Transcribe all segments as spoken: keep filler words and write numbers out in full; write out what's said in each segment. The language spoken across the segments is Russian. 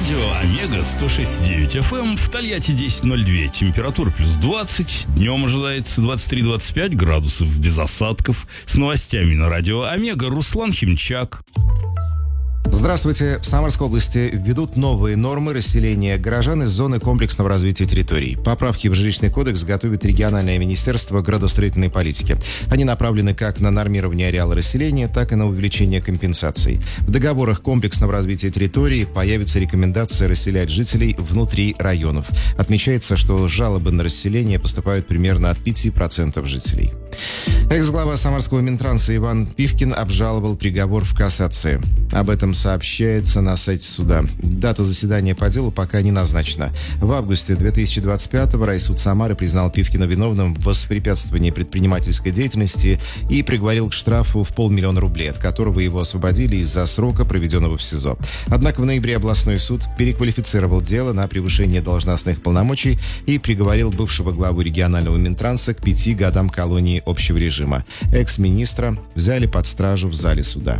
Радио Омега сто шесть и девять эф эм, в Тольятти десять ноль два. Температура плюс двадцать. Днем ожидается двадцать три - двадцать пять градусов без осадков. С новостями на Радио Омега Руслан Химчак. Здравствуйте. В Самарской области введут новые нормы расселения горожан из зоны комплексного развития территорий. Поправки в жилищный кодекс готовит региональное министерство градостроительной политики. Они направлены как на нормирование ареала расселения, так и на увеличение компенсаций. В договорах комплексного развития территорий появится рекомендация расселять жителей внутри районов. Отмечается, что жалобы на расселение поступают примерно от пяти процентов жителей. Экс-глава Самарского Минтранса Иван Пивкин обжаловал приговор в кассации. Об этом сообщается на сайте суда. Дата заседания по делу пока не назначена. В августе две тысячи двадцать пятого райсуд Самары признал Пивкина виновным в воспрепятствовании предпринимательской деятельности и приговорил к штрафу в полмиллиона рублей, от которого его освободили из-за срока, проведенного в СИЗО. Однако в ноябре областной суд переквалифицировал дело на превышение должностных полномочий и приговорил бывшего главу регионального Минтранса к пяти годам колонии общего режима. Экс-министра взяли под стражу в зале суда.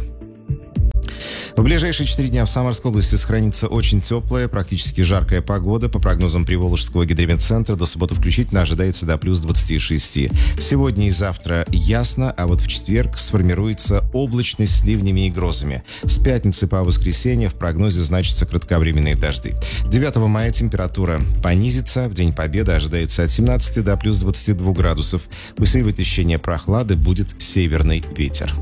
В ближайшие четыре дня в Самарской области сохранится очень теплая, практически жаркая погода. По прогнозам Приволжского гидрометцентра, до субботы включительно ожидается до плюс двадцати шести. Сегодня и завтра ясно, а вот в четверг сформируется облачность с ливнями и грозами. С пятницы по воскресенье в прогнозе значатся кратковременные дожди. девятого мая температура понизится. В День Победы ожидается от семнадцати до плюс двадцати двух градусов. Усиливать ощущение прохлады будет северный ветер.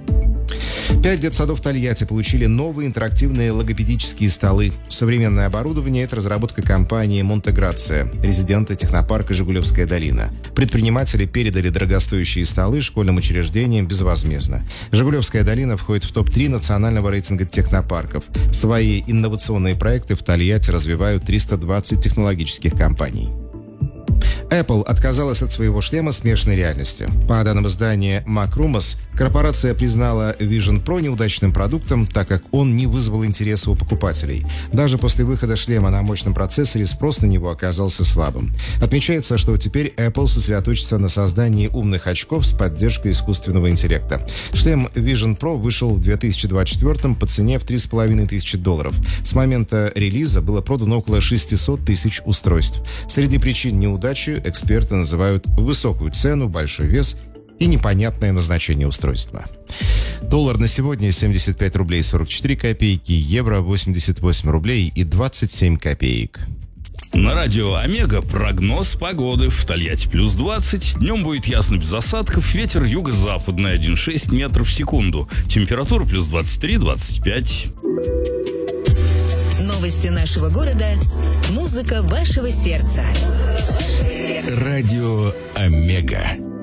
Пять детсадов Тольятти получили новые интерактивные логопедические столы. Современное оборудование – это разработка компании «Монтеграция», резидента технопарка «Жигулевская долина». Предприниматели передали дорогостоящие столы школьным учреждениям безвозмездно. «Жигулевская долина» входит в топ три национального рейтинга технопарков. Свои инновационные проекты в Тольятти развивают триста двадцать технологических компаний. Apple отказалась от своего шлема смешанной реальности. По данным издания Macrumors, корпорация признала Vision Pro неудачным продуктом, так как он не вызвал интереса у покупателей. Даже после выхода шлема на мощном процессоре спрос на него оказался слабым. Отмечается, что теперь Apple сосредоточится на создании умных очков с поддержкой искусственного интеллекта. Шлем Vision Pro вышел в две тысячи двадцать четвёртом по цене в три с половиной тысячи долларов. С момента релиза было продано около шестисот тысяч устройств. Среди причин неудачи эксперты называют высокую цену, большой вес и непонятное назначение устройства. Доллар на сегодня семьдесят пять рублей сорок четыре копейки, евро восемьдесят восемь рублей и двадцать семь копеек. На Радио Омега прогноз погоды. В Тольятти плюс двадцать. Днем будет ясно без осадков. Ветер юго-западный один целых шесть десятых метров в секунду. Температура плюс двадцать три - двадцать пять. Новости нашего города. Музыка вашего сердца. Радио Омега.